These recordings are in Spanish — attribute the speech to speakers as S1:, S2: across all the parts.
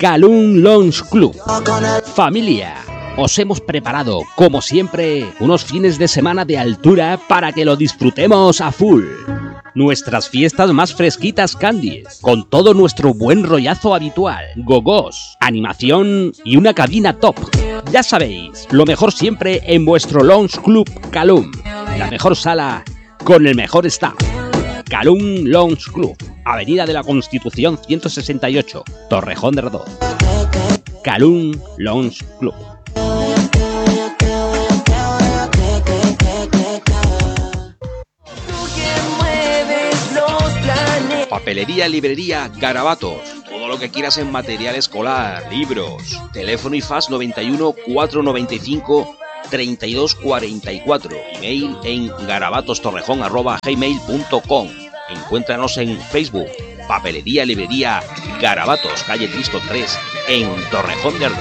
S1: Calum Lounge Club. Familia, os hemos preparado, como siempre, unos fines de semana de altura para que lo disfrutemos a full. Nuestras fiestas más fresquitas candies, con todo nuestro buen rollazo habitual, gogos, animación y una cabina top. Ya sabéis, lo mejor siempre en vuestro Lounge Club Calum, la mejor sala con el mejor staff. Calum Lounge Club, Avenida de la Constitución 168, Torrejón de Ardoz. Calum Lounge Club.
S2: Papelería, librería, Garabatos. Todo lo que quieras en material escolar, libros. Teléfono y fax 91 495 3244. Email en garabatostorrejón@gmail.com. Encuéntranos en Facebook. Papelería, librería, Garabatos, calle Cristo 3, en Torrejón de Ardoz.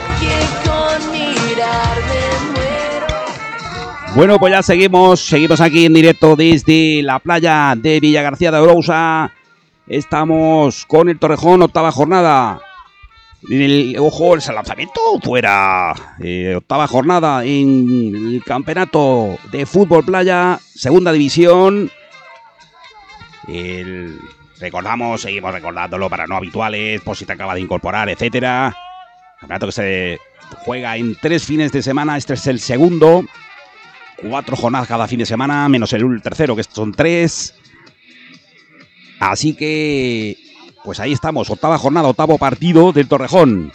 S3: Bueno, pues ya seguimos aquí en directo desde la playa de Villagarcía de Arousa. Estamos con el Torrejón, octava jornada. Ojo, el lanzamiento fuera. Octava jornada en el campeonato de fútbol playa, segunda división. Seguimos recordándolo para no habituales, por si te acaba de incorporar, etcétera. Campeonato que se juega en 3 fines de semana. Este es el segundo. 4 jornadas cada fin de semana, menos el tercero, que son 3. Así que, pues ahí estamos, octava jornada, octavo partido del Torrejón.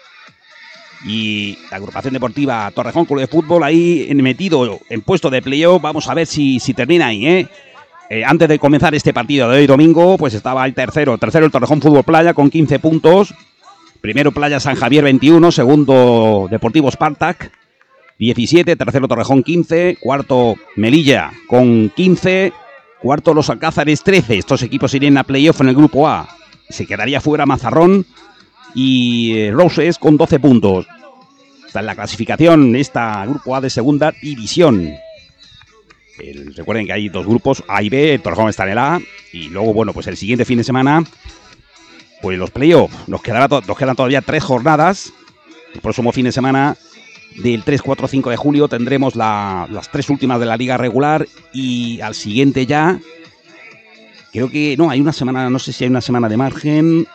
S3: Y la agrupación deportiva Torrejón Club de Fútbol ahí metido en puesto de playoff. Vamos a ver si termina ahí, antes de comenzar este partido de hoy domingo, pues estaba el tercero el Torrejón Fútbol Playa con 15 puntos. Primero Playa San Javier 21, segundo Deportivo Spartak 17, tercero Torrejón 15, cuarto Melilla con 15, cuarto Los Alcázares 13. Estos equipos irían a playoff en el grupo A. Se quedaría fuera Mazarrón y Roses con 12 puntos. Está en la clasificación esta grupo A de segunda división. Recuerden que hay 2 grupos, A y B, el Torrejón está en el A. Y luego, bueno, pues el siguiente fin de semana, pues los playoffs. Nos quedan todavía 3 jornadas. El próximo fin de semana, del 3, 4, 5 de julio, tendremos las 3 últimas de la liga regular. Y al siguiente ya, creo que no, hay una semana, no sé si hay una semana de margen.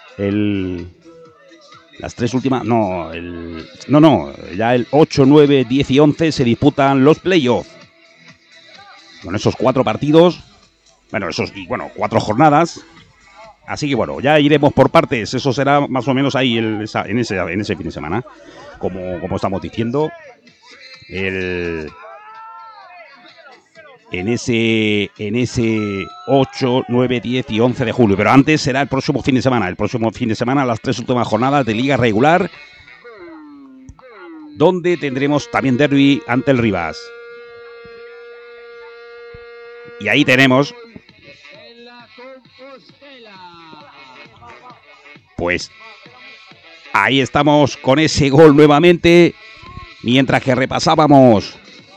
S3: Las 3 últimas, ya el 8, 9, 10 y 11 se disputan los playoffs. Con esos 4 partidos, 4 jornadas. Así que bueno, ya iremos por partes. Eso será más o menos ahí en ese fin de semana. Como estamos diciendo. En ese 8, 9, 10 y 11 de julio. Pero antes será el próximo fin de semana. El próximo fin de semana, las 3 últimas jornadas de liga regular, donde tendremos también derbi ante el Rivas. Y ahí tenemos, pues ahí estamos con ese gol nuevamente, mientras que repasábamos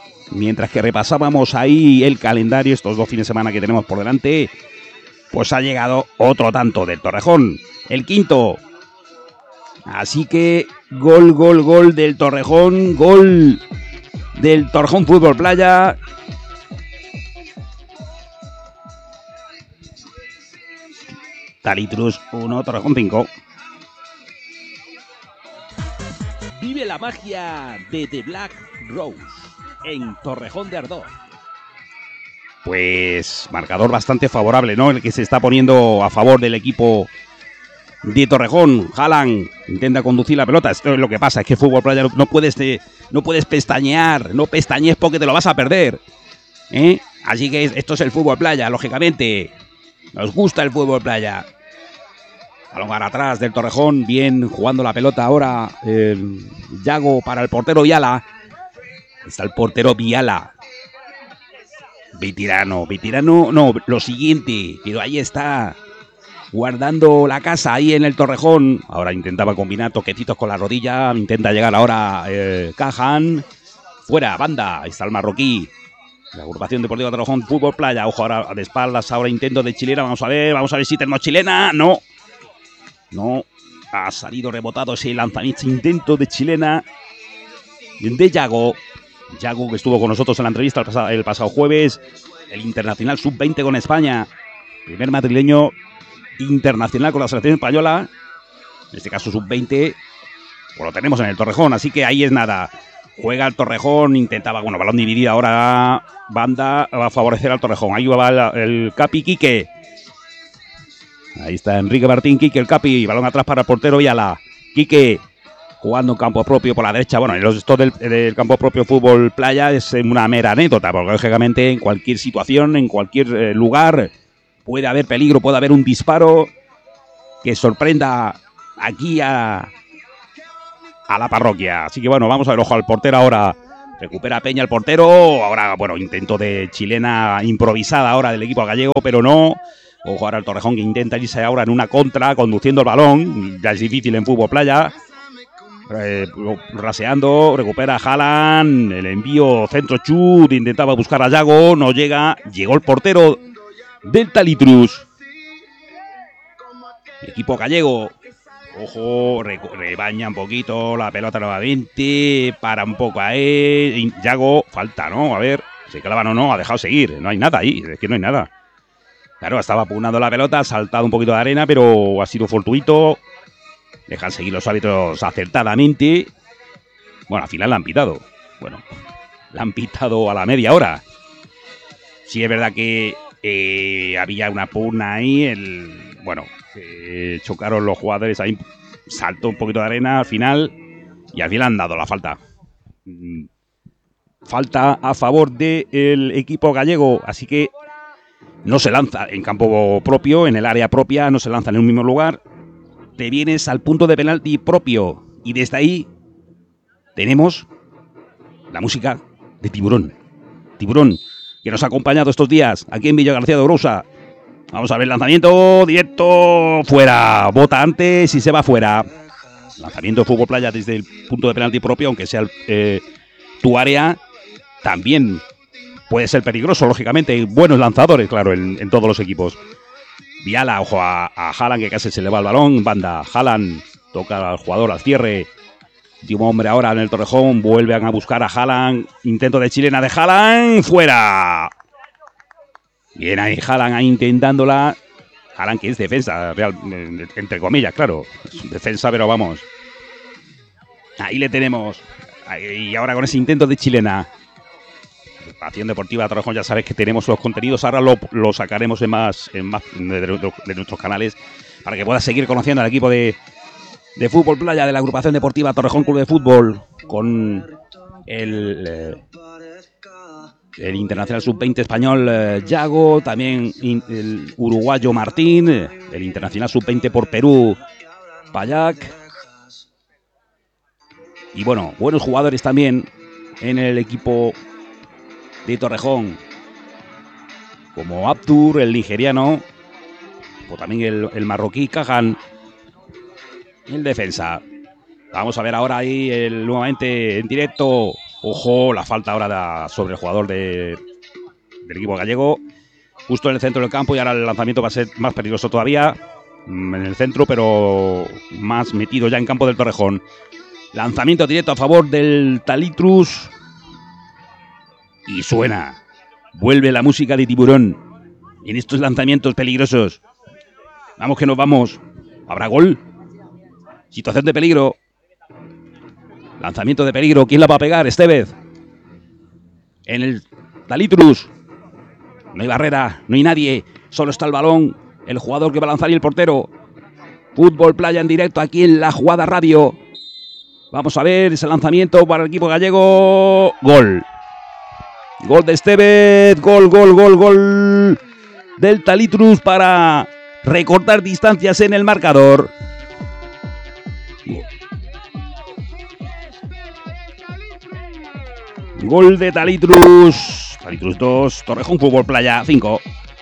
S3: ahí el calendario, estos 2 fines de semana que tenemos por delante, pues ha llegado otro tanto del Torrejón, el quinto. Así que gol del Torrejón, gol del Torrejón Fútbol Playa. Talitrus 1, Torrejón 5.
S1: Vive la magia de The Black Rose en Torrejón de Ardoz.
S3: Pues marcador bastante favorable, ¿no? El que se está poniendo a favor del equipo de Torrejón. Haaland intenta conducir la pelota. Esto es lo que pasa, es que fútbol playa no puedes pestañear, no pestañees porque te lo vas a perder, Así que esto es el fútbol playa, lógicamente. Nos gusta el fútbol playa. Balón para atrás del Torrejón. Bien jugando la pelota ahora. Yago para el portero Viala. Está el portero Viala. Vitirano, no, lo siguiente. Pero ahí está. Guardando la casa ahí en el Torrejón. Ahora intentaba combinar toquecitos con la rodilla. Intenta llegar ahora Cajan. Fuera, banda. Ahí está el marroquí. La agrupación deportiva Torrejón Fútbol Playa. Ojo ahora de espaldas. Ahora intento de chilena. Vamos a ver si tenemos chilena. No. Ha salido rebotado ese lanzamiento, intento de chilena de Yago. Yago, que estuvo con nosotros en la entrevista el pasado jueves, el internacional sub-20 con España. Primer madrileño internacional con la selección española. En este caso sub-20. Pues lo tenemos en el Torrejón, así que ahí es nada. Juega el Torrejón, intentaba, bueno, balón dividido, ahora banda va a favorecer al Torrejón. Ahí va el Capi Quique. Ahí está Enrique Martín, Quique, el Capi, balón atrás para el portero Viala. Quique jugando en campo propio por la derecha. Bueno, esto del campo propio fútbol playa es una mera anécdota, porque lógicamente en cualquier situación, en cualquier lugar, puede haber peligro, puede haber un disparo que sorprenda aquí a la parroquia. Así que bueno, vamos a ver, ojo al portero ahora. Recupera Peña el portero. Ahora, bueno, intento de chilena improvisada ahora del equipo gallego, pero no. Ojo ahora el Torrejón, que intenta irse ahora en una contra, conduciendo el balón. Ya es difícil en fútbol playa. Raseando, recupera Haaland. El envío centro chut. Intentaba buscar a Yago, no llega. Llegó el portero del Talitrus. El equipo gallego. Ojo, rebaña un poquito la pelota nuevamente. Para un poco a él. Yago, falta, ¿no? A ver, se clavan o no, ha dejado seguir. No hay nada ahí, es que no hay nada. Claro, estaba pugnando la pelota, ha saltado un poquito de arena, pero ha sido fortuito. Dejan seguir los árbitros acertadamente. Bueno, al final la han pitado. Bueno, la han pitado a la media hora. Sí, es verdad que había una pugna ahí. Bueno, chocaron los jugadores ahí. Saltó un poquito de arena al final. Y al final han dado la falta. Falta a favor del equipo gallego. Así que no se lanza en campo propio, en el área propia, no se lanza en un mismo lugar. Te vienes al punto de penalti propio. Y desde ahí tenemos la música de Tiburón. Tiburón, que nos ha acompañado estos días aquí en Villa García de Ourosa. Vamos a ver el lanzamiento directo. Fuera. Bota antes y se va fuera. Lanzamiento de fútbol playa desde el punto de penalti propio, aunque sea tu área. También puede ser peligroso, lógicamente. Hay buenos lanzadores, claro, en todos los equipos. Viala, ojo a Haaland, que casi se le va el balón. Banda, Haaland toca al jugador al cierre. Último hombre ahora en el Torrejón. Vuelven a buscar a Haaland. Intento de chilena de Haaland. ¡Fuera! Bien ahí Haaland ahí intentándola. Haaland, que es defensa, real, entre comillas, claro. Es defensa, pero vamos. Ahí le tenemos. Y ahora con ese intento de chilena. Acción Deportiva Torrejón, ya sabes que tenemos los contenidos, ahora lo sacaremos en más de nuestros canales para que puedas seguir conociendo al equipo de fútbol playa de la agrupación deportiva Torrejón Club de Fútbol, con el internacional sub-20 español Yago, también el uruguayo Martín, el internacional sub-20 por Perú Payac, y bueno, buenos jugadores también en el equipo de Torrejón, como Abdur, el nigeriano, o también el marroquí Kahan, el defensa. Vamos a ver ahora ahí nuevamente en directo. Ojo, la falta ahora sobre el jugador del equipo gallego, justo en el centro del campo, y ahora el lanzamiento va a ser más peligroso todavía, en el centro, pero más metido ya en campo del Torrejón. Lanzamiento directo a favor del Talitrus. Y suena, vuelve la música de Tiburón en estos lanzamientos peligrosos. Vamos que nos vamos. ¿Habrá gol? Situación de peligro. Lanzamiento de peligro. ¿Quién la va a pegar? Estevez. En el Talitrus. No hay barrera, no hay nadie. Solo está el balón, el jugador que va a lanzar y el portero. Fútbol playa en directo aquí en La Jugada Radio. Vamos a ver ese lanzamiento para el equipo gallego. Gol. Gol de Estevez, gol del Talitrus para recortar distancias en el marcador. Gol de Talitrus. Talitrus 2, Torrejón Fútbol Playa 5.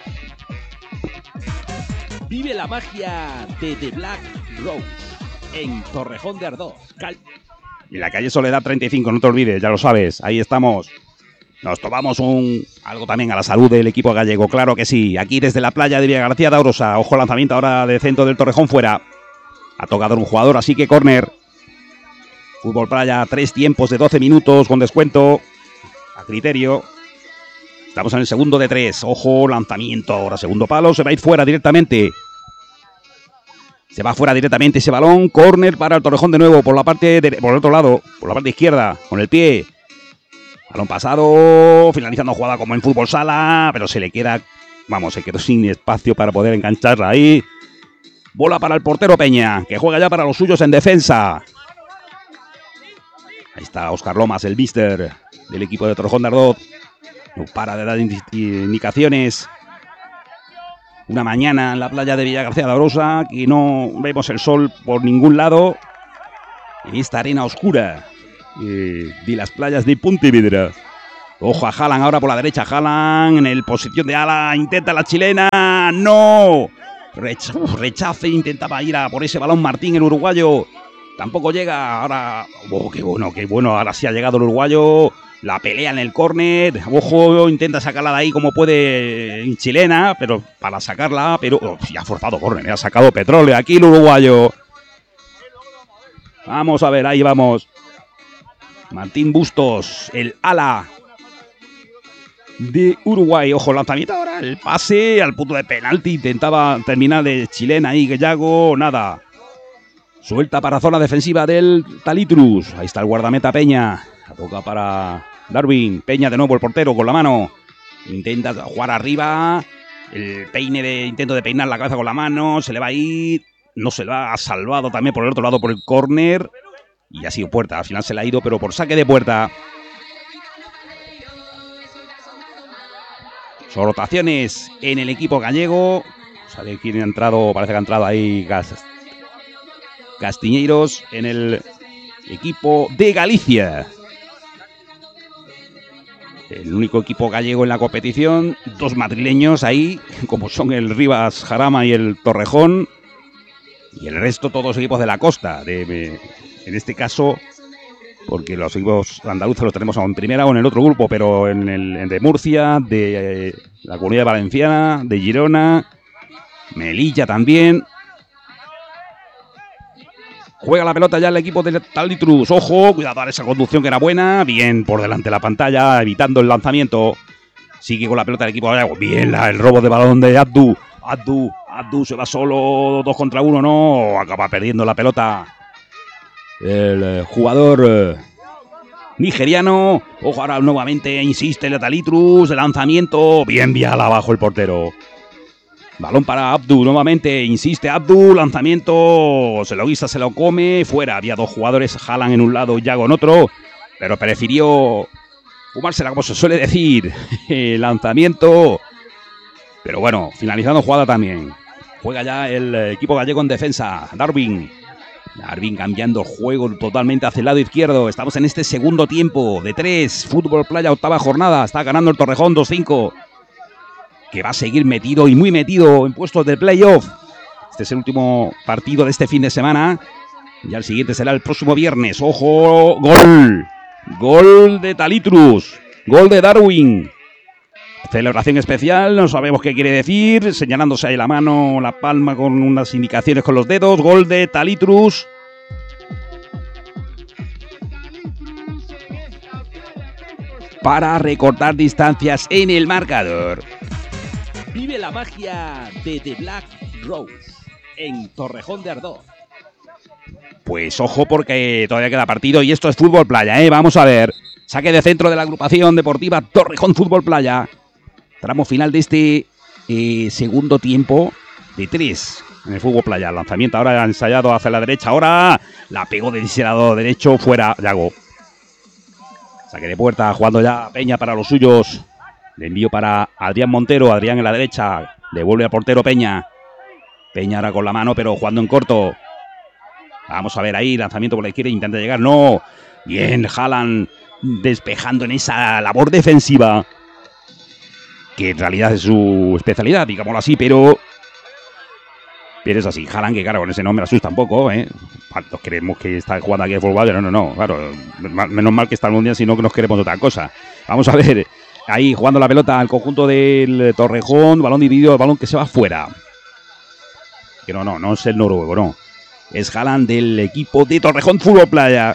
S1: Vive la magia de The Black Rose en Torrejón de Ardoz.
S3: Y la calle Soledad 35, no te olvides, ya lo sabes, ahí estamos. Nos tomamos algo también a la salud del equipo gallego, claro que sí. Aquí desde la playa de Villa García de Ourosa. Ojo, lanzamiento ahora de centro del Torrejón fuera. Ha tocado un jugador, así que córner. Fútbol Playa, 3 tiempos de 12 minutos con descuento a criterio. Estamos en el segundo de 3. Ojo, lanzamiento ahora, segundo palo. Se va a ir fuera directamente. Se va fuera directamente ese balón. Córner para el Torrejón de nuevo por por el otro lado, por la parte izquierda, con el pie. Balón pasado, finalizando jugada como en fútbol sala, pero se le queda, se quedó sin espacio para poder engancharla ahí. Bola para el portero Peña, que juega ya para los suyos en defensa. Ahí está Óscar Lomas, el míster del equipo de Torrejón de Ardoz. No para de dar indicaciones. Una mañana en la playa de Villagarcía de Arosa, que no vemos el sol por ningún lado. En esta arena oscura de las playas de Pontevedra. Ojo a Haaland ahora por la derecha. Haaland en posición de ala. Intenta la chilena. ¡No! Rechace. Intentaba ir a por ese balón Martín, el uruguayo. Tampoco llega. Ahora. Qué bueno. Ahora sí ha llegado el uruguayo. La pelea en el córner. Ojo, intenta sacarla de ahí como puede en chilena. Pero para sacarla. Pero ya ha forzado córner. Ha sacado petróleo aquí el uruguayo. Vamos a ver, ahí vamos. Martín Bustos, el ala de Uruguay. Ojo, lanzamiento ahora. El pase al punto de penalti. Intentaba terminar de chilena ahí, Gallago. Nada. Suelta para zona defensiva del Talitrus. Ahí está el guardameta Peña. La toca para Darwin. Peña de nuevo, el portero con la mano. Intenta jugar arriba. El intento de peinar la cabeza con la mano. Se le va a ir. No se lo ha salvado también por el otro lado por el córner. Y ha sido puerta. Al final se le ha ido, pero por saque de puerta. Rotaciones en el equipo gallego. ¿Sabe quién ha entrado? Parece que ha entrado ahí Castiñeiros en el equipo de Galicia. El único equipo gallego en la competición. 2 madrileños ahí, como son el Rivas Jarama y el Torrejón. Y el resto todos equipos de la costa. En este caso, porque los equipos andaluces los tenemos en primera o en el otro grupo, pero en el de Murcia, de la Comunidad Valenciana, de Girona, Melilla también. Juega la pelota ya el equipo de Talitrus. Ojo, cuidado a esa conducción que era buena. Bien por delante de la pantalla, evitando el lanzamiento. Sigue con la pelota el equipo. Bien el robo de balón de Abdu. Abdu se va solo, 2 contra 1, no. Acaba perdiendo la pelota el jugador nigeriano. Ojo, ahora nuevamente insiste el Talitrus. El lanzamiento, bien vial abajo el portero. Balón para Abdu, nuevamente insiste Abdu, lanzamiento, se lo guisa, se lo come, fuera. Había 2 jugadores, Haaland en un lado y Yago en otro, pero prefirió fumársela, como se suele decir. Lanzamiento, pero bueno, finalizando jugada también. Juega ya el equipo gallego en defensa, Darwin cambiando juego totalmente hacia el lado izquierdo. Estamos en este segundo tiempo de 3, Fútbol Playa, 8ª jornada, está ganando el Torrejón 2-5. Que va a seguir metido y muy metido en puestos de playoff. Este es el último partido de este fin de semana. Ya el siguiente será el próximo viernes. ¡Ojo! ¡Gol! Gol de Talitrus. Gol de Darwin. Celebración especial. No sabemos qué quiere decir. Señalándose ahí la mano, la palma con unas indicaciones con los dedos. Gol de Talitrus. Para recortar distancias en el marcador.
S1: Vive la magia de The Black Rose en Torrejón de Ardoz.
S3: Pues ojo porque todavía queda partido y esto es Fútbol Playa, ¿eh? Vamos a ver. Saque de centro de la agrupación deportiva Torrejón Fútbol Playa. Tramo final de este segundo tiempo de 3 en el Fútbol Playa. Lanzamiento ahora ensayado hacia la derecha. Ahora la pegó del lado derecho fuera. Yago. Saque de puerta jugando ya Peña para los suyos. Le envío para Adrián Montero. Adrián en la derecha. Devuelve al portero Peña. Peña ahora con la mano, pero jugando en corto. Vamos a ver ahí. Lanzamiento por la izquierda. Intenta llegar. No. Bien. Haaland despejando en esa labor defensiva. Que en realidad es su especialidad, digámoslo así, pero es así. Haaland, que claro, con ese nombre asusta un poco, ¿eh? ¿Cuántos creemos que está jugando aquí el fútbol? No. Claro. Menos mal que está el Mundial, sino que nos queremos otra cosa. Vamos a ver. Ahí jugando la pelota al conjunto del Torrejón. Balón dividido, el balón que se va fuera. Que no es el noruego, no. Es Haaland del equipo de Torrejón Fútbol Playa.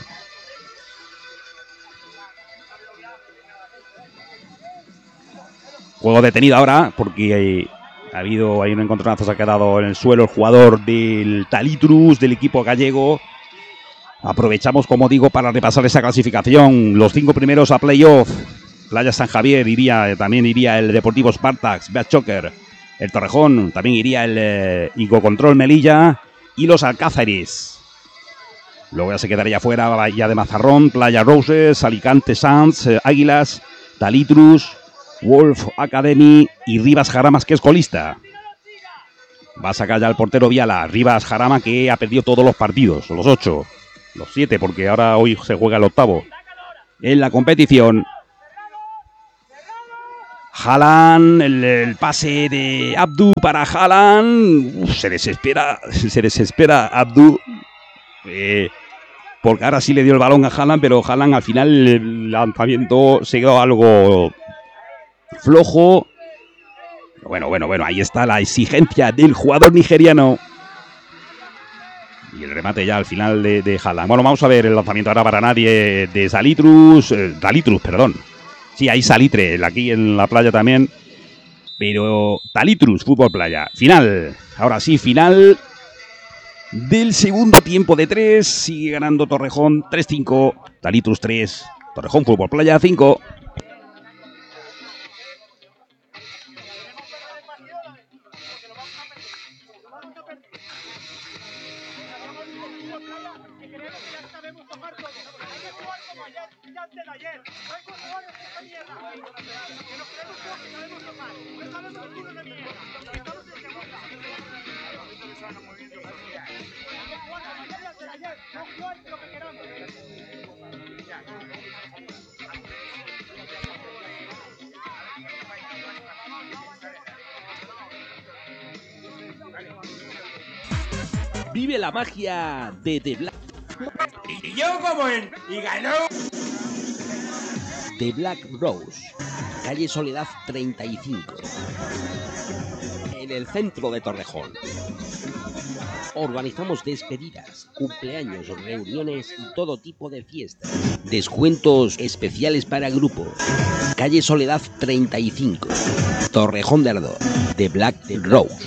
S3: Juego detenido ahora porque ha habido ahí un encontronazo, se ha quedado en el suelo el jugador del Talitrus, del equipo gallego. Aprovechamos, como digo, para repasar esa clasificación. Los 5 primeros a playoff. Playa San Javier también iría el Deportivo Spartax, Beat Choker. El Torrejón, también iría el Icocontrol Melilla y los Alcázares. Luego ya se quedaría fuera Bahía de Mazarrón, Playa Roses, Alicante Sanz, Águilas, Talitrus, Wolf Academy y Rivas Jaramas, que es colista. Va a sacar ya el portero Viala. Rivas Jarama, que ha perdido todos los partidos, los 8, los 7, porque ahora hoy se juega el 8º en la competición. Haaland, el pase de Abdu para Haaland. Se desespera Abdu. Porque ahora sí le dio el balón a Haaland, pero Haaland al final el lanzamiento se quedó algo flojo. Bueno, ahí está la exigencia del jugador nigeriano. Y el remate ya al final de Haaland. Bueno, vamos a ver el lanzamiento ahora para nadie de Talitrus, perdón. Sí, hay salitre aquí en la playa también. Pero Talitrus, Fútbol Playa. Final. Ahora sí, final del segundo tiempo de 3. Sigue ganando Torrejón 3-5. Talitrus 3. Torrejón Fútbol Playa 5.
S1: Vive la magia de The Black.
S4: Y yo y ganó.
S1: The Black Rose, calle Soledad 35, en el centro de Torrejón. Organizamos despedidas, cumpleaños, reuniones y todo tipo de fiestas. Descuentos especiales para grupos. Calle Soledad 35, Torrejón de Ardoz. The Black Rose.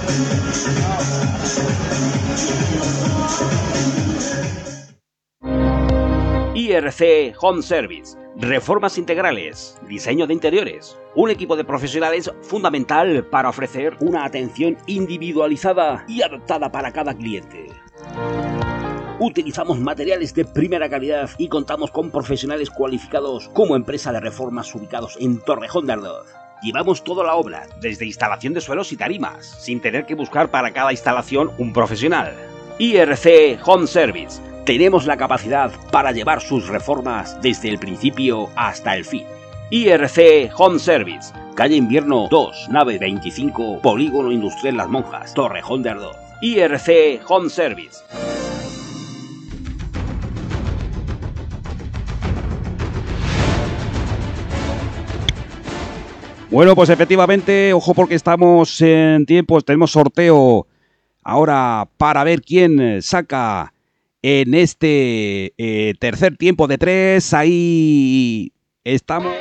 S1: IRC Home Service. Reformas integrales, diseño de interiores. Un equipo de profesionales fundamental para ofrecer una atención individualizada y adaptada para cada cliente. Utilizamos materiales de primera calidad y contamos con profesionales cualificados como empresa de reformas ubicados en Torrejón de Ardoz. Llevamos toda la obra, desde instalación de suelos y tarimas, sin tener que buscar para cada instalación un profesional. IRC Home Service. Tenemos la capacidad para llevar sus reformas desde el principio hasta el fin. IRC Home Service, calle Invierno 2, nave 25, Polígono Industrial Las Monjas, Torrejón de Ardoz. IRC Home Service.
S3: Bueno, pues efectivamente, ojo porque estamos en tiempos, tenemos sorteo ahora para ver quién saca en este tercer tiempo de 3. Ahí estamos.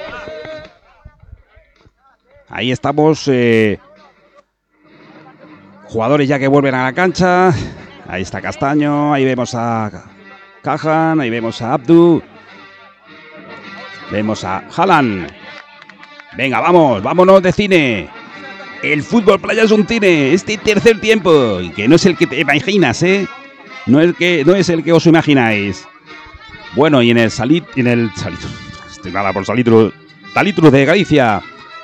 S3: Jugadores ya que vuelven a la cancha. Ahí está Castaño, ahí vemos a Cajan, ahí vemos a Abdu. Vemos a Haaland. Venga, vámonos de cine. El Fútbol Playa es un cine. Este tercer tiempo, que no es el que te imaginas, No es el que os imagináis. Bueno, y en el estoy nada por Talitrus de Galicia.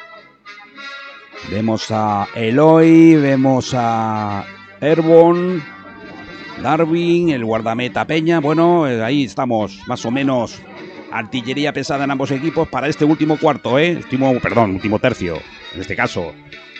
S3: Vemos a Eloy, vemos a Airborne, Darwin, el guardameta Peña. Bueno, ahí estamos, más o menos. Artillería pesada en ambos equipos para este último cuarto, último tercio, en este caso.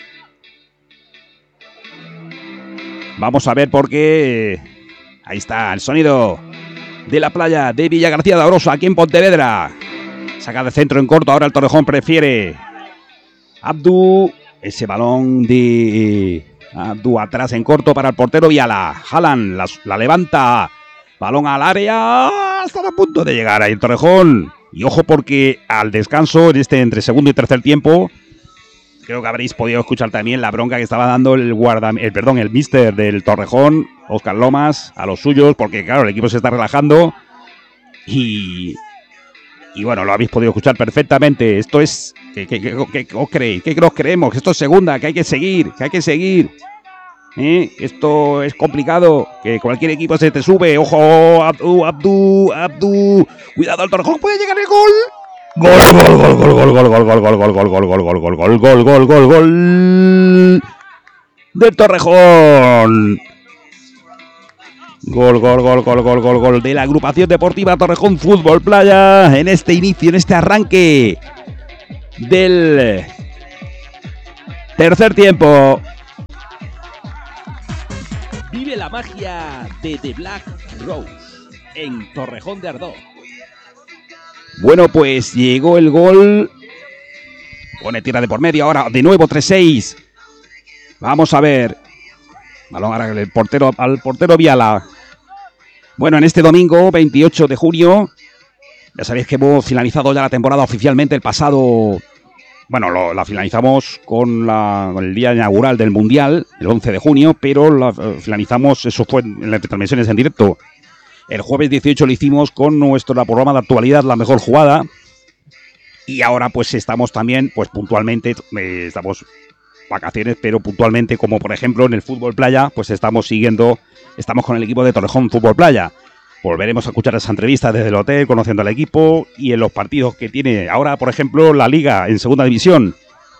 S3: Vamos a ver por qué. Ahí está el sonido de la playa de Villa García de Arosa, aquí en Pontevedra. Saca de centro en corto, ahora el Torrejón prefiere Abdu. Ese balón de Abdu atrás en corto para el portero Viala. Haaland la levanta. Balón al área. Está a punto de llegar ahí el Torrejón. Y ojo porque al descanso, entre segundo y tercer tiempo, creo que habréis podido escuchar también la bronca que estaba dando el míster del Torrejón, Óscar Lomas, a los suyos, porque claro, el equipo se está relajando. Y bueno, lo habéis podido escuchar perfectamente. Esto es... ¿Qué os creéis? ¿Qué nos creemos? Que esto es segunda, que hay que seguir, Esto es complicado, que cualquier equipo se te sube. ¡Ojo! Abdu. Cuidado, el Torrejón puede llegar el gol. Gol del Torrejón. Gol de la agrupación deportiva Torrejón Fútbol Playa en este inicio, en este arranque del tercer tiempo.
S1: Vive la magia de The Black Rose en Torrejón de Ardoz.
S3: Bueno, pues llegó el gol. Pone tira de por medio ahora, de nuevo 3-6. Vamos a ver. Balón ahora al portero Viala. Bueno, en este domingo, 28 de junio, ya sabéis que hemos finalizado ya la temporada oficialmente el pasado... Bueno, la finalizamos con el día inaugural del Mundial, el 11 de junio, pero la finalizamos, eso fue en las retransmisiones en directo. El jueves 18 lo hicimos con nuestro programa de actualidad, La Mejor Jugada. Y ahora pues estamos también, pues puntualmente, estamos vacaciones, pero puntualmente, como por ejemplo en el Fútbol Playa, pues estamos con el equipo de Torrejón Fútbol Playa. Volveremos a escuchar esa entrevista desde el hotel, conociendo al equipo y en los partidos que tiene ahora, por ejemplo, la Liga en Segunda División.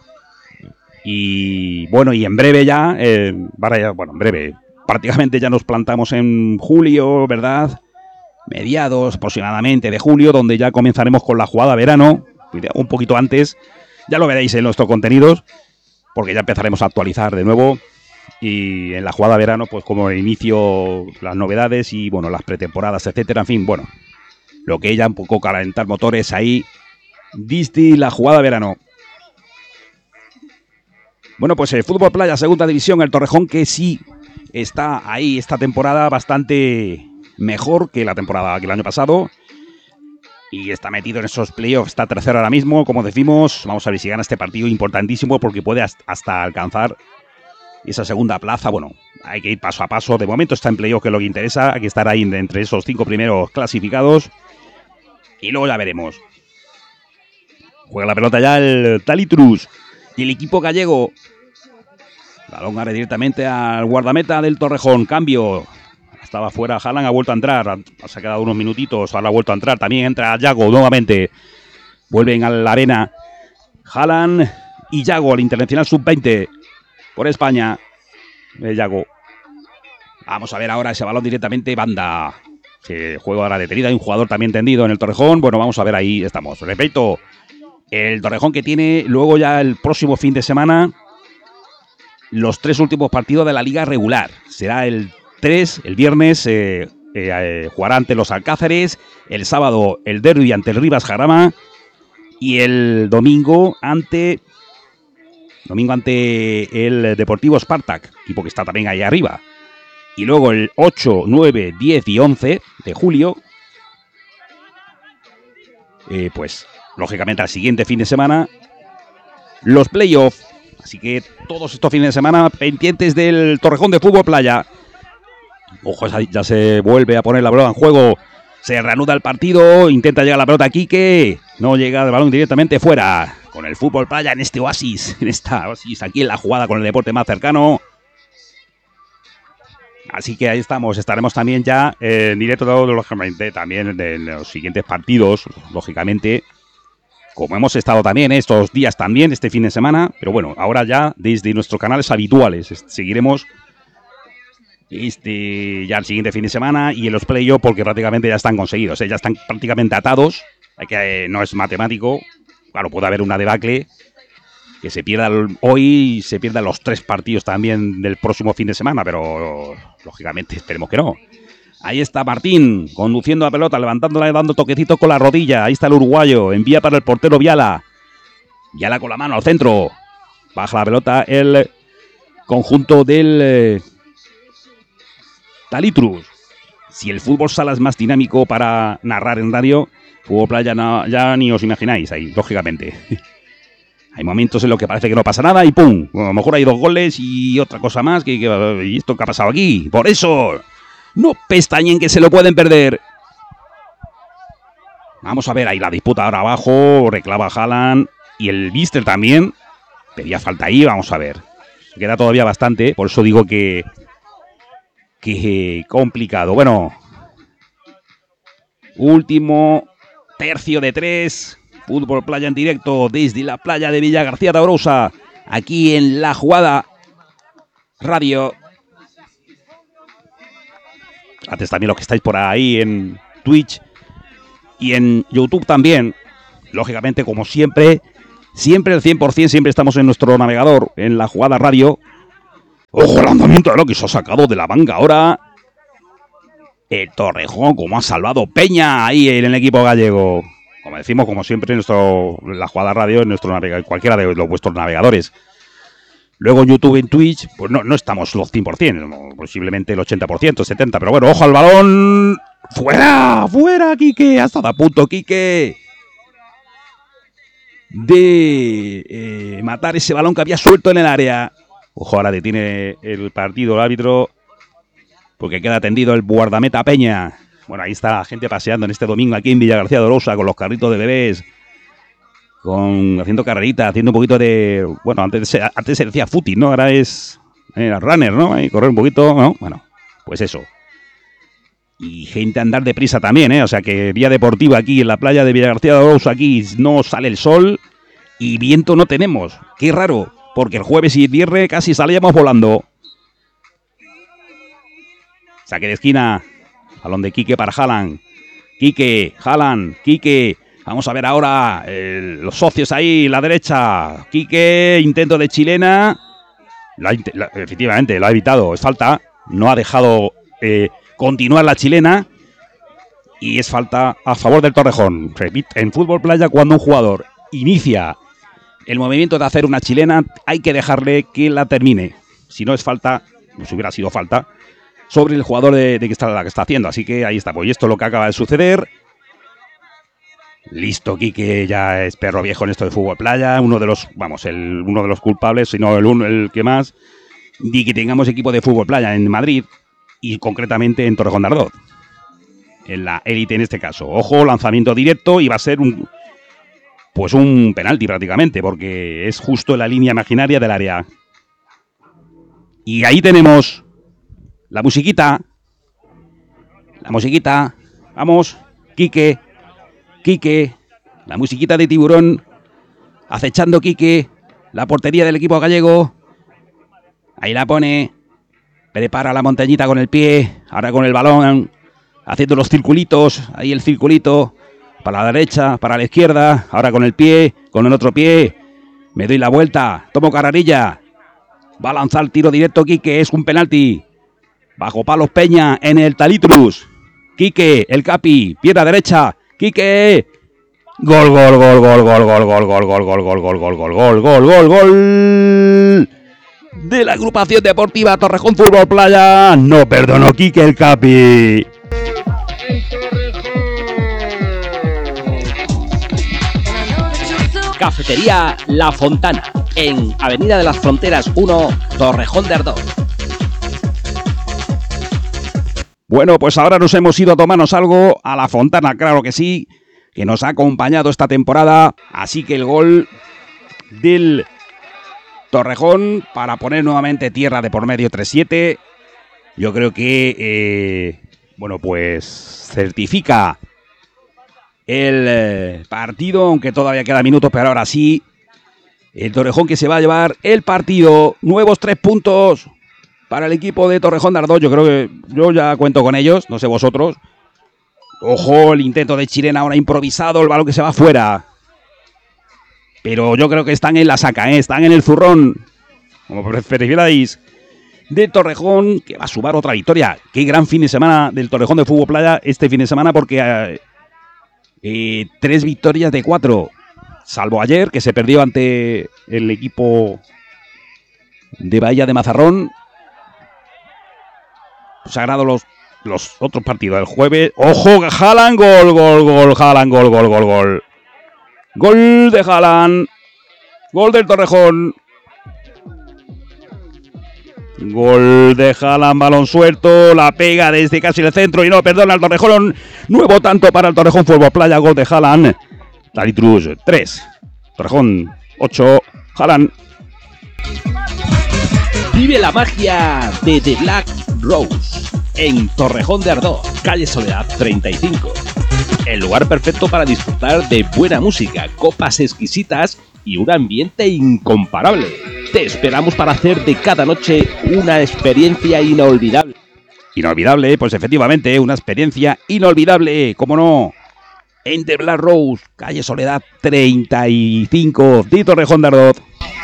S3: Y bueno, y en breve en breve, prácticamente ya nos plantamos en julio, ¿verdad? Mediados aproximadamente de julio, donde ya comenzaremos con la jugada verano, un poquito antes. Ya lo veréis en nuestros contenidos, porque ya empezaremos a actualizar de nuevo. Y en la jugada verano, pues como inicio las novedades y bueno, las pretemporadas, etcétera. En fin, bueno, lo que ella un poco calentar motores ahí. Disti, la jugada verano. Bueno, pues el Fútbol Playa, Segunda División, el Torrejón, que sí está ahí esta temporada bastante mejor que la temporada que el año pasado. Y está metido en esos playoffs, está tercero ahora mismo, como decimos. Vamos a ver si gana este partido importantísimo porque puede hasta alcanzar esa segunda plaza. Bueno, hay que ir paso a paso. De momento está en playoff, que es lo que interesa. Hay que estar ahí entre esos 5 primeros clasificados. Y luego ya veremos. Juega la pelota ya el Talitrus. Y el equipo gallego. Balón ahora directamente al guardameta del Torrejón. Cambio. Estaba fuera Haaland, ha vuelto a entrar. Se ha quedado unos minutitos. Ahora ha vuelto a entrar. También entra Yago nuevamente. Vuelven a la arena Haaland y Yago, al Internacional Sub-20 por España. Yago. Vamos a ver ahora ese balón directamente. Banda. Se juega ahora detenida. Hay un jugador también tendido en el Torrejón. Bueno, vamos a ver, ahí estamos. Repito, el Torrejón que tiene luego ya el próximo fin de semana los 3 últimos partidos de la liga regular. Será el 3, el viernes jugará ante los Alcáceres, el sábado el derbi ante el Rivas Jarama y el domingo ante el Deportivo Spartak, equipo que está también ahí arriba. Y luego el 8, 9, 10 y 11 de julio, pues lógicamente al siguiente fin de semana, los playoffs. Así que todos estos fines de semana pendientes del Torrejón de Fútbol Playa. Ojo, ya se vuelve a poner la pelota en juego. Se reanuda el partido. Intenta llegar la pelota a Quique. No llega el balón directamente fuera. Con el Fútbol Playa en este oasis. Aquí en la jugada con el deporte más cercano. Así que ahí estamos. Estaremos también ya en directo, lógicamente, también en los siguientes partidos. Lógicamente, como hemos estado también estos días también, este fin de semana. Pero bueno, ahora ya desde nuestros canales habituales seguiremos ya el siguiente fin de semana y en los playoffs, porque prácticamente ya están conseguidos, ya están prácticamente atados. No es matemático. Claro, puede haber una debacle que se pierda hoy y se pierdan los 3 partidos también del próximo fin de semana, pero lógicamente esperemos que no. Ahí está Martín, conduciendo la pelota, levantándola y dando toquecitos con la rodilla. Ahí está el uruguayo, envía para el portero Viala. Viala con la mano al centro. Baja la pelota el conjunto del Talitrus. Si el fútbol sala es más dinámico para narrar en radio, fútbol playa no, ya ni os imagináis ahí, lógicamente. Hay momentos en los que parece que no pasa nada y ¡pum! Bueno, a lo mejor hay 2 goles y otra cosa más. ¿Y esto qué ha pasado aquí? Por eso, no pestañen que se lo pueden perder. Vamos a ver ahí la disputa ahora abajo. Reclama Haaland y el Víster también. Pedía falta ahí, vamos a ver. Queda todavía bastante, por eso digo que complicado. Bueno, último tercio de 3. Fútbol playa en directo desde la playa de Villagarcía de Arousa, aquí en La Jugada Radio. Antes también los que estáis por ahí en Twitch y en YouTube también. Lógicamente, como siempre el 100%, siempre estamos en nuestro navegador, en La Jugada Radio. ¡Ojo, el lanzamiento de lo que se ha sacado de la manga ahora! El Torrejón, como ha salvado Peña ahí en el equipo gallego. Como decimos, como siempre, en La Jugada Radio, en nuestro cualquiera de vuestros navegadores. Luego en YouTube, en Twitch, pues no estamos los 100%, posiblemente el 80%, 70%. Pero bueno, ojo al balón. ¡Fuera, Quique! Ha estado a punto, Quique, de matar ese balón que había suelto en el área. Ojo, ahora detiene el partido el árbitro, porque queda tendido el guardameta Peña. Bueno, ahí está la gente paseando en este domingo aquí en Villagarcía de Arousa con los carritos de bebés, haciendo carreritas, haciendo un poquito de... Bueno, antes se decía footing, ¿no? Ahora es runner, ¿no? Ahí correr un poquito, ¿no? Bueno, pues eso. Y gente a andar deprisa también, ¿eh? O sea que vía deportiva aquí en la playa de Villagarcía de Arousa, aquí no sale el sol y viento no tenemos. Qué raro, porque el jueves y el viernes casi salíamos volando. Saque de esquina. Balón de Quique para Haaland. Quique. Vamos a ver ahora los socios ahí, la derecha. Quique, intento de chilena. Efectivamente, lo ha evitado. Es falta. No ha dejado continuar la chilena. Y es falta a favor del Torrejón. Repito, en fútbol playa, cuando un jugador inicia el movimiento de hacer una chilena, hay que dejarle que la termine. Si no es falta, pues hubiera sido falta sobre el jugador de que está haciendo. Así que ahí está. Pues esto es lo que acaba de suceder. Listo, Quique ya es perro viejo en esto de fútbol playa. Uno de los culpables, si no el que más, de que tengamos equipo de fútbol playa en Madrid y concretamente en Torrejón de Ardoz. En la élite en este caso. Ojo, lanzamiento directo y va a ser un penalti prácticamente, porque es justo en la línea imaginaria del área. Y ahí tenemos la musiquita. Vamos, Quique. La musiquita de Tiburón. Acechando Quique. La portería del equipo gallego. Ahí la pone. Prepara la montañita con el pie. Ahora con el balón. Haciendo los circulitos. Ahí el circulito. Para la derecha, para la izquierda. Ahora con el pie. Con el otro pie. Me doy la vuelta. Tomo carrerilla. Va a lanzar tiro directo Quique. Es un penalti. Bajo palos Peña en el Talitrus. Quique, el Capi, pierna derecha. Quique. Gol. De la agrupación deportiva Torrejón Fútbol Playa. No perdonó Quique, el Capi.
S1: Cafetería La Fontana, en Avenida de las Fronteras 1, Torrejón de Ardoz.
S3: Bueno, pues ahora nos hemos ido a tomarnos algo a La Fontana, claro que sí, que nos ha acompañado esta temporada. Así que el gol del Torrejón para poner nuevamente tierra de por medio 3-7. Yo creo que, pues certifica el partido, aunque todavía queda minutos, pero ahora sí. El Torrejón que se va a llevar el partido. Nuevos 3 puntos para el equipo de Torrejón de Ardoz. Yo creo que yo ya cuento con ellos, no sé vosotros. Ojo, el intento de chilena ahora improvisado, el balón que se va fuera. Pero yo creo que están en la saca, están en el zurrón, como preferiráis, de Torrejón, que va a sumar otra victoria. Qué gran fin de semana del Torrejón de Fútbol Playa este fin de semana, porque 3 victorias de 4, salvo ayer, que se perdió ante el equipo de Bahía de Mazarrón. Sagrado los otros partidos. El jueves. ¡Ojo! Haaland, gol. Haaland, gol. Gol de Haaland. Gol del Torrejón. Gol de Haaland, balón suelto. La pega desde casi el centro. Y no perdona el Torrejón. Nuevo tanto para el Torrejón Fútbol Playa. Gol de Haaland. Talitrus 3. Torrejón 8. Haaland.
S1: Vive la magia de The Black Rose en Torrejón de Ardoz, calle Soledad 35. El lugar perfecto para disfrutar de buena música, copas exquisitas y un ambiente incomparable. Te esperamos para hacer de cada noche una experiencia inolvidable.
S3: Inolvidable, pues efectivamente, una experiencia inolvidable, ¿cómo no? En The Black Rose, calle Soledad 35, de Torrejón de Ardoz.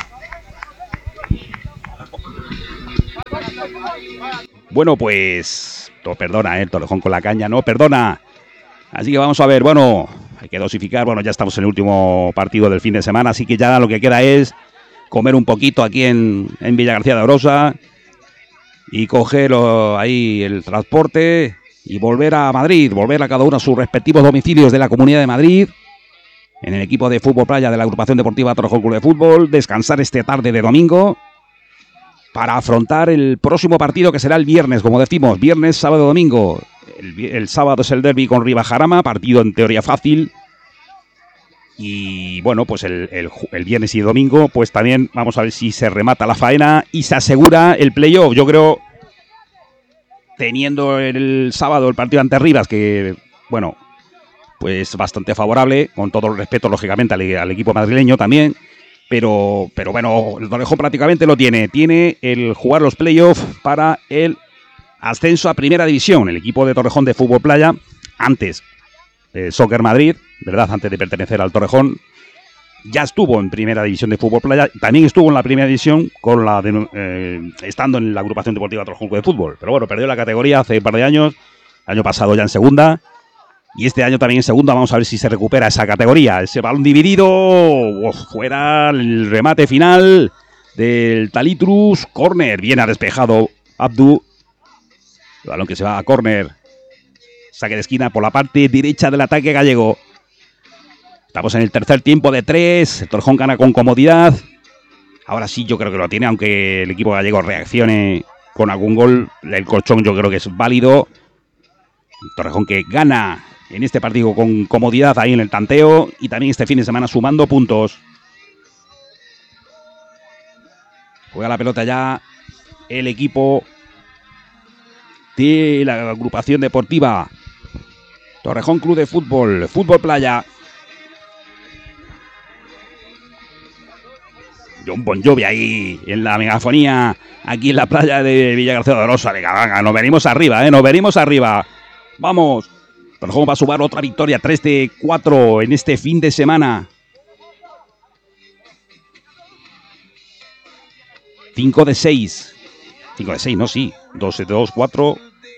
S3: Bueno, pues... No perdona, el Torrejón con la caña, no perdona. Así que vamos a ver, bueno, hay que dosificar. Bueno, ya estamos en el último partido del fin de semana, así que ya lo que queda es comer un poquito aquí en Villagarcía de Arosa y coger ahí el transporte y volver a Madrid, volver a cada uno a sus respectivos domicilios de la Comunidad de Madrid, en el equipo de fútbol playa de la agrupación deportiva Torrejón Club de Fútbol, descansar esta tarde de domingo para afrontar el próximo partido, que será el viernes, como decimos, viernes, sábado, domingo. El sábado es el derbi con Ribajarama, partido en teoría fácil. Y bueno, pues el viernes y el domingo, pues también vamos a ver si se remata la faena y se asegura el playoff. Yo creo, teniendo el sábado el partido ante Rivas, que bueno, pues bastante favorable, con todo el respeto lógicamente al equipo madrileño también. Pero bueno, el Torrejón prácticamente lo tiene. Tiene el jugar los playoffs para el ascenso a Primera División. El equipo de Torrejón de Fútbol Playa, antes Soccer Madrid, ¿verdad? Antes de pertenecer al Torrejón, ya estuvo en Primera División de Fútbol Playa. También estuvo en la Primera División estando en la agrupación deportiva Torrejón de Fútbol. Pero bueno, perdió la categoría hace un par de años. El año pasado ya en segunda. Y este año también en segunda. Vamos a ver si se recupera esa categoría. Ese balón dividido. Fuera el remate final del Talitrus. Córner. Bien ha despejado Abdu. El balón que se va a córner. Saque de esquina por la parte derecha del ataque gallego. Estamos en el tercer tiempo de 3. El Torrejón gana con comodidad. Ahora sí yo creo que lo tiene. Aunque el equipo gallego reaccione con algún gol. El colchón yo creo que es válido. El Torrejón que gana en este partido con comodidad ahí en el tanteo. Y también este fin de semana sumando puntos. Juega la pelota ya el equipo de la agrupación deportiva Torrejón Club de Fútbol, Fútbol Playa. John Bon Jovi ahí en la megafonía, aquí en la playa de Villagarcía de Arosa. Venga, nos venimos arriba, nos venimos arriba. Vamos. Torrejón va a sumar otra victoria, 3 de 4 en este fin de semana. 5 de 6. 5 de 6, no, sí. 2 de 2, 4.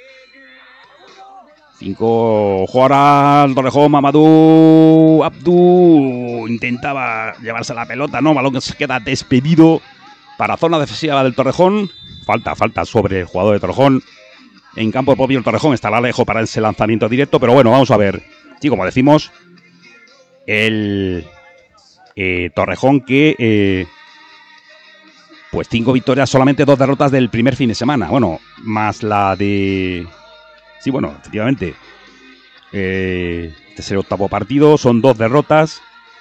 S3: 5. Jugará el Torrejón, Mamadou Abdu. Intentaba llevarse la pelota, no. Balón que se queda despedido para zona defensiva del Torrejón. Falta sobre el jugador de Torrejón. En campo propio el Torrejón estará lejos para ese lanzamiento directo. Pero bueno, vamos a ver. Sí, como decimos, el Torrejón que... pues 5 victorias, solamente 2 derrotas del primer fin de semana. Bueno, más la de... Sí, bueno, efectivamente. Este es el octavo partido, son 2 derrotas.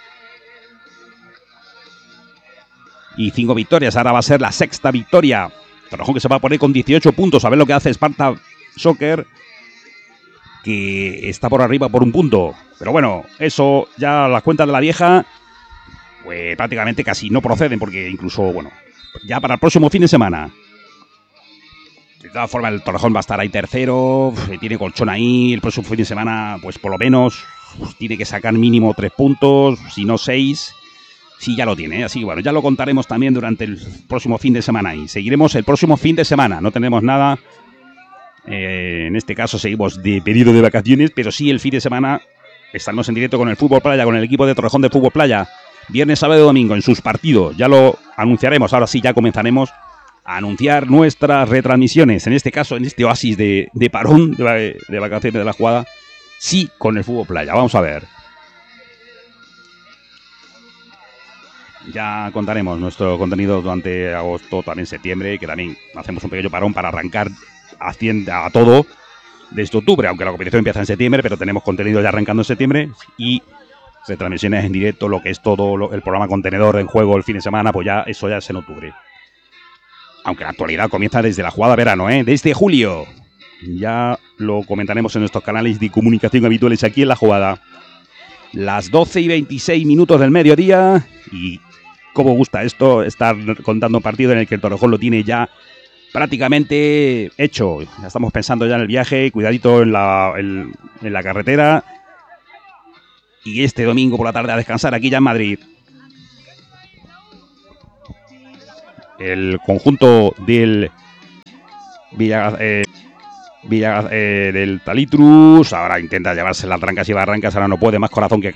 S3: Y 5 victorias, ahora va a ser la sexta victoria. Torrejón que se va a poner con 18 puntos. A ver lo que hace Sparta Soccer, que está por arriba por un punto. Pero bueno, eso ya las cuentas de la vieja, pues prácticamente casi no proceden, porque incluso, bueno, ya para el próximo fin de semana. De todas formas, el Torrejón va a estar ahí tercero, tiene colchón ahí. El próximo fin de semana, pues por lo menos, tiene que sacar mínimo 3 puntos, si no 6. Sí, ya lo tiene, así que bueno, ya lo contaremos también durante el próximo fin de semana. Y seguiremos el próximo fin de semana, no tenemos nada. En este caso seguimos de periodo de vacaciones, pero sí el fin de semana estamos en directo con el Fútbol Playa, con el equipo de Torrejón de Fútbol Playa. Viernes, sábado y domingo en sus partidos, ya lo anunciaremos. Ahora sí, ya comenzaremos anunciar nuestras retransmisiones, en este caso, en este oasis de parón de vacaciones de la jugada, sí con el fútbol playa. Vamos a ver. Ya contaremos nuestro contenido durante agosto, también septiembre, que también hacemos un pequeño parón para arrancar a todo desde octubre, aunque la competición empieza en septiembre, pero tenemos contenido ya arrancando en septiembre y retransmisiones en directo, lo que es todo el programa contenedor en juego el fin de semana, pues ya eso ya es en octubre. Aunque la actualidad comienza desde la jugada verano, desde julio. Ya lo comentaremos en nuestros canales de comunicación habituales aquí en la jugada. Las 12:26 del mediodía y cómo gusta esto, estar contando un partido en el que el Torrejón lo tiene ya prácticamente hecho. Ya estamos pensando ya en el viaje, cuidadito en la carretera. Y este domingo por la tarde a descansar aquí ya en Madrid. El conjunto del del Talitrus ahora intenta llevarse las trancas y barrancas, ahora no puede, más corazón que